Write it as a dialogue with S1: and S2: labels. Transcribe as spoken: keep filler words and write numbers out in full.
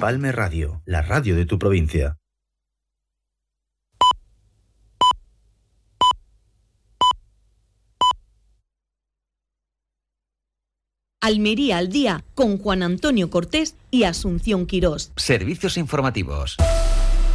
S1: Empalme Radio, la radio de tu provincia.
S2: Almería al día con Juan Antonio Cortés y Asunción Quirós.
S3: Servicios informativos.